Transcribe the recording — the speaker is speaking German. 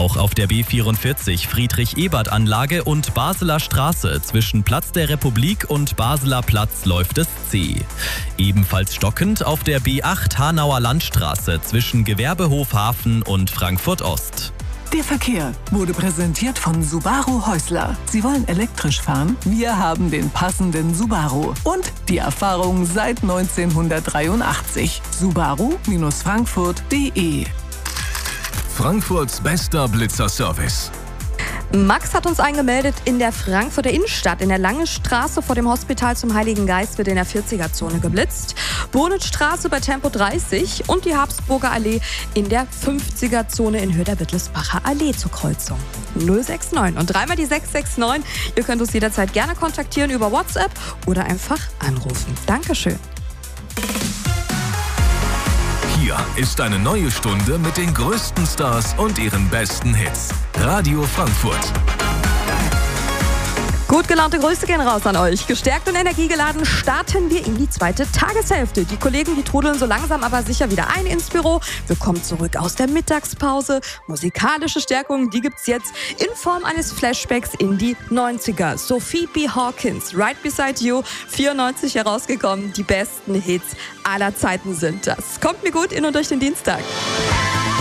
Auch auf der B44 Friedrich-Ebert-Anlage und Basler Straße zwischen Platz der Republik und Basler Platz läuft es zäh. Ebenfalls stockend auf der B8 Hanauer Landstraße zwischen Gewerbehof Hafen und Frankfurt Ost. Der Verkehr wurde präsentiert von Subaru Häusler. Sie wollen elektrisch fahren? Wir haben den passenden Subaru. Und die Erfahrung seit 1983. Subaru-Frankfurt.de. Frankfurts bester Blitzerservice. Max hat uns eingemeldet, in der Frankfurter Innenstadt, in der Lange Straße vor dem Hospital zum Heiligen Geist wird in der 40er-Zone geblitzt. Bohnitstraße bei Tempo 30 und die Habsburger Allee in der 50er-Zone in Höhe der Wittelsbacher Allee zur Kreuzung. 069 und dreimal die 669. Ihr könnt uns jederzeit gerne kontaktieren über WhatsApp oder einfach anrufen. Dankeschön. Hier ist eine neue Stunde mit den größten Stars und ihren besten Hits. Radio Frankfurt. Gut gelaunte Grüße gehen raus an euch. Gestärkt und energiegeladen starten wir in die zweite Tageshälfte. Die Kollegen, die trudeln so langsam aber sicher wieder ein ins Büro. Wir kommen zurück aus der Mittagspause. Musikalische Stärkung, die gibt's jetzt in Form eines Flashbacks in die 90er. Sophie B. Hawkins, Right Beside You, 94 herausgekommen. Die besten Hits aller Zeiten sind das. Kommt mir gut in und durch den Dienstag.